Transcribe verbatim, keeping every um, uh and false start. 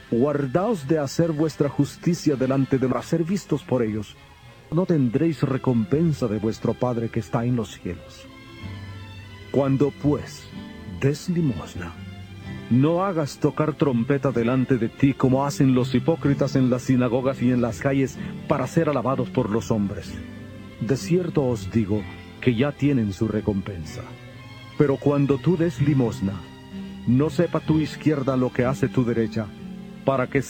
Guardaos de hacer vuestra justicia delante de los ser vistos por ellos. No tendréis recompensa de vuestro Padre que está en los cielos. Cuando, pues, des limosna, no hagas tocar trompeta delante de ti como hacen los hipócritas en las sinagogas y en las calles para ser alabados por los hombres. De cierto os digo que ya tienen su recompensa. Pero cuando tú des limosna, no sepa tu izquierda lo que hace tu derecha, para que